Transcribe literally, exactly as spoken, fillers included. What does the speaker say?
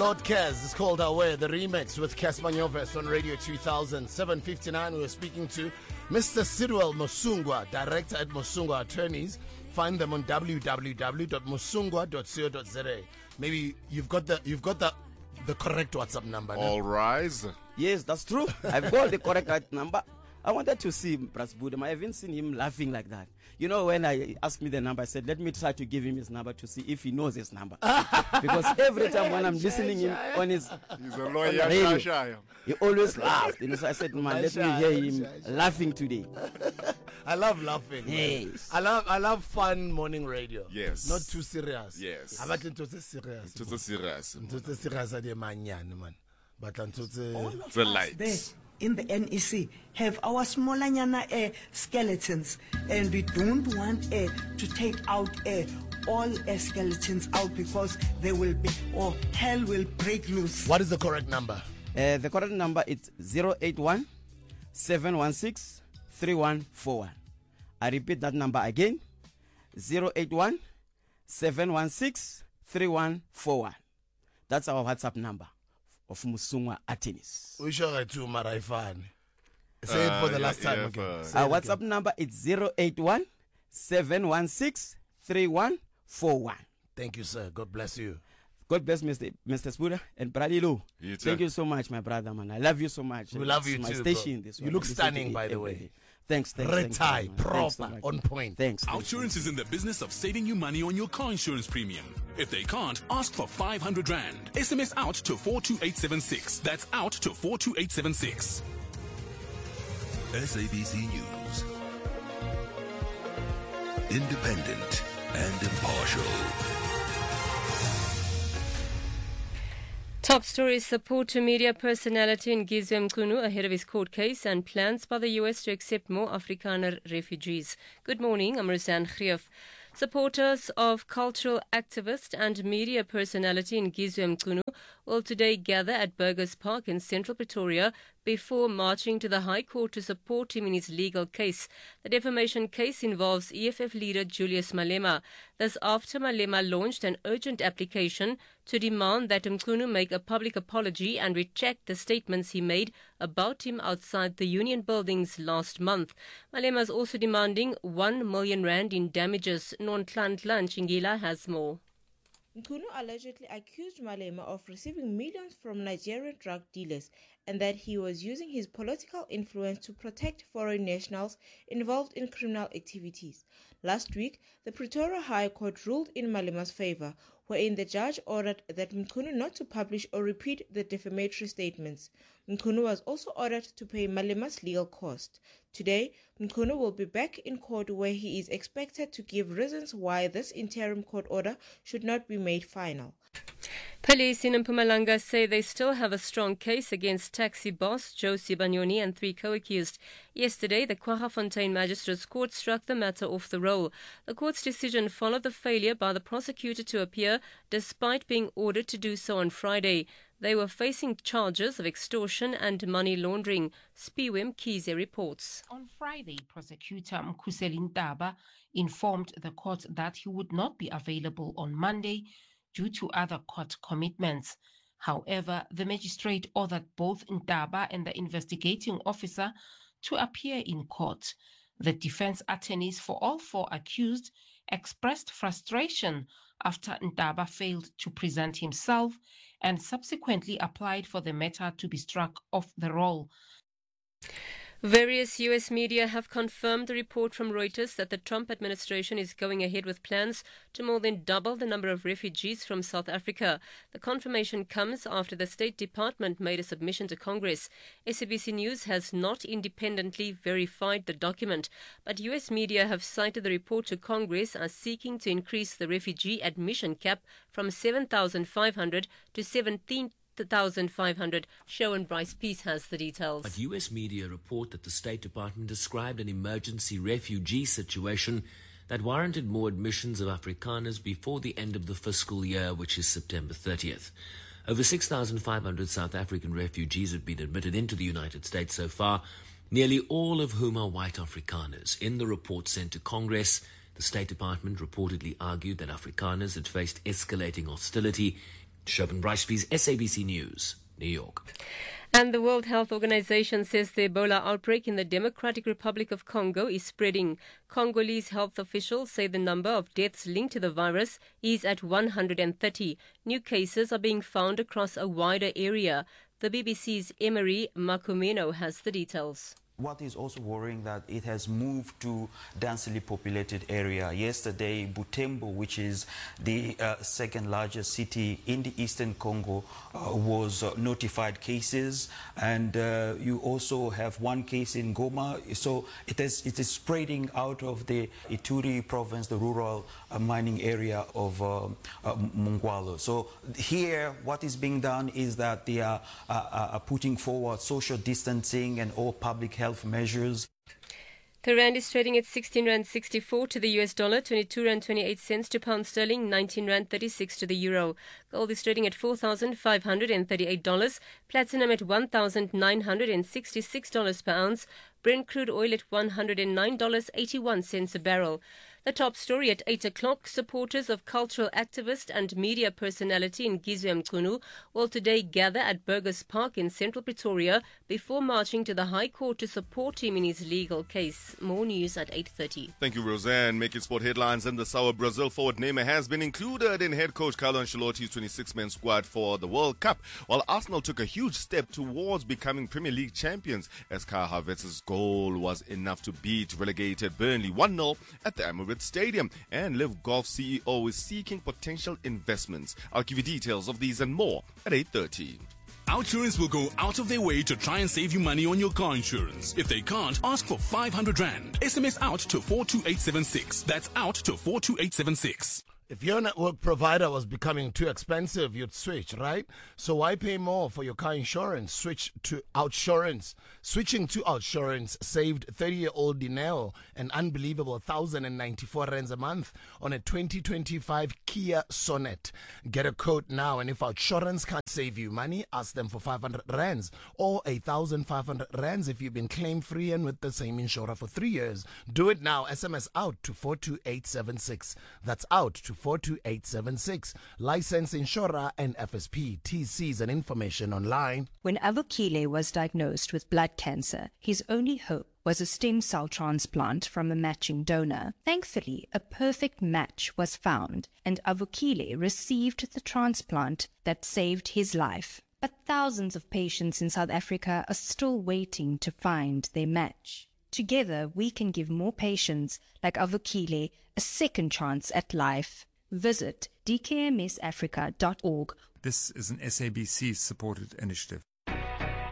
Lord Kez is called Aware, the remix with Kes Manyoves on Radio two thousand. seven fifty-nine, we were speaking to Mister Sidwell Musungwa, director at Musungwa Attorneys. Find them on w w w dot musungwa dot co dot z a. Maybe you've got the you've got the the correct WhatsApp number. All now. rise. Yes, that's true. I've got the correct number. I wanted to see Pras Budem. I haven't seen him laughing like that. You know, when I asked me the number, I said, let me try to give him his number to see if he knows his number. Because every time when I'm listening him on his He's a lawyer, radio, he always laughed. You know, so I said, man, let me hear him laughing today. I love laughing. Yes. I love I love fun morning radio. Yes. Not too serious. Yes. I want to serious. To the serious. To the serious ade manyane man. But until the The lights. In the N E C have our smaller nyana uh, skeletons, and we don't want uh, to take out uh, all uh, skeletons out because they will be or hell will break loose. What is the correct number? Uh, the correct number is zero eight one, seven one six, three one four one. I repeat that number again, zero eight one, seven one six, three one four one. That's our WhatsApp number of Musungwa Attorneys. We should get to Maraifan. Say it for the Uh, last yeah, time yeah, again. for- Say Our it WhatsApp again. number is zero eight one, seven one six, three one four one. Thank you, sir. God bless you. God bless Mister Mister Spuda and Bradilu. You too. Thank you so much, my brother, man. I love you so much. We love It's you my too, station. bro. This You one. look I listen stunning, to it by the every way. day. Thanks, thanks. Red thanks, tie, man. Thanks so proper, much. on point. Thanks. Our Insurance is in the business of saving you money on your car insurance premium. If they can't, ask for five hundred rand. S M S out to four two eight seven six. That's out to four two eight seven six. S A B C News. Independent and impartial. Top stories: support to media personality Ngizwe Mchunu ahead of his court case, and plans by the U S to accept more Afrikaner refugees. Good morning, I'm Roseanne Greef. Supporters of cultural activist and media personality Ngizwe Mchunu will today gather at Burgers Park in central Pretoria before marching to the High Court to support him in his legal case. The defamation case involves E F F leader Julius Malema. This after Malema launched an urgent application to demand that Mchunu make a public apology and retract the statements he made about him outside the union buildings last month. Malema is also demanding one million rand in damages. Nonhlanhla Nchingila has more. Mchunu allegedly accused Malema of receiving millions from Nigerian drug dealers and that he was using his political influence to protect foreign nationals involved in criminal activities. Last week, the Pretoria High Court ruled in Malema's favor, wherein the judge ordered that Mchunu not to publish or repeat the defamatory statements. Mchunu was also ordered to pay Malema's legal cost. Today, Mchunu will be back in court where he is expected to give reasons why this interim court order should not be made final. Police in Mpumalanga say they still have a strong case against taxi boss Joe Sibanyoni and three co-accused. Yesterday, the Kwaggafontein Magistrates Court struck the matter off the roll. The court's decision followed the failure by the prosecutor to appear despite being ordered to do so on Friday. They were facing charges of extortion and money laundering. Spiwem Kize reports. On Friday, prosecutor Mkhuseli Ntaba informed the court that he would not be available on Monday due to other court commitments. However, the magistrate ordered both Ntaba and the investigating officer to appear in court. The defense attorneys for all four accused expressed frustration after Ntaba failed to present himself and subsequently applied for the matter to be struck off the roll. Various U S media have confirmed the report from Reuters that the Trump administration is going ahead with plans to more than double the number of refugees from South Africa. The confirmation comes after the State Department made a submission to Congress. S A B C News has not independently verified the document, but U S media have cited the report to Congress as seeking to increase the refugee admission cap from seven thousand five hundred to seventeen one thousand five hundred. Sharon Bryce Peace has the details. But U S media report that the State Department described an emergency refugee situation that warranted more admissions of Afrikaners before the end of the fiscal year, which is September thirtieth. Over six thousand five hundred South African refugees have been admitted into the United States so far, nearly all of whom are white Afrikaners. In the report sent to Congress, the State Department reportedly argued that Afrikaners had faced escalating hostility Sherman Bryce-Pease, S A B C News, New York. And the World Health Organization says the Ebola outbreak in the Democratic Republic of Congo is spreading. Congolese health officials say the number of deaths linked to the virus is at one hundred thirty. New cases are being found across a wider area. The B B C's Emery Makumeno has the details. What is also worrying that it has moved to densely populated area. Yesterday, Butembo, which is the uh, second largest city in the eastern Congo, uh, was uh, notified cases, and uh, you also have one case in Goma. So it is it is spreading out of the Ituri province, the rural uh, mining area of uh, uh, Mungwalo. So here, what is being done is that they are uh, uh, putting forward social distancing and all public health health measures. The rand is trading at sixteen rand sixty-four to the U S dollar, twenty-two rand twenty-eight cents to pound sterling, nineteen rand thirty-six to the euro. Gold is trading at four thousand five hundred thirty-eight dollars, platinum at one thousand nine hundred sixty-six dollars per ounce, Brent crude oil at one hundred nine dollars and eighty-one cents a barrel. The top story at eight o'clock, supporters of cultural activist and media personality Ngizwe Mchunu will today gather at Burgers Park in central Pretoria before marching to the High Court to support him in his legal case. More news at eight thirty. Thank you, Roseanne. Making sport headlines. And the Sour Brazil forward Neymar has been included in head coach Carlo Ancelotti's twenty-six man squad for the World Cup, while Arsenal took a huge step towards becoming Premier League champions as Kai Havertz's goal was enough to beat relegated Burnley one nil at the Emirates Stadium. And Live Golf C E O is seeking potential investments. I'll give you details of these and more at eight thirty. Outsurance will go out of their way to try and save you money on your car insurance. If they can't, ask for five hundred rand. S M S out to four two eight seven six. That's out to four two eight seven six. If your network provider was becoming too expensive, you'd switch, right? So why pay more for your car insurance? Switch to Outsurance. Switching to Outsurance saved thirty-year-old Dineo an unbelievable one thousand ninety-four rands a month on a twenty twenty-five Kia Sonet. Get a quote now, and if Outsurance can't save you money, ask them for five hundred rands or one thousand five hundred rands if you've been claim-free and with the same insurer for three years. Do it now. S M S out to four two eight seven six. That's out to four two eight seven six. Licensed insurer and F S P. T Cs and information online. When Avukile was diagnosed with blood cancer, his only hope was a stem cell transplant from a matching donor. Thankfully, a perfect match was found, and Avukile received the transplant that saved his life. But thousands of patients in South Africa are still waiting to find their match. Together, we can give more patients like Avukile a second chance at life. Visit d k m s africa dot org. This is an S A B C supported initiative.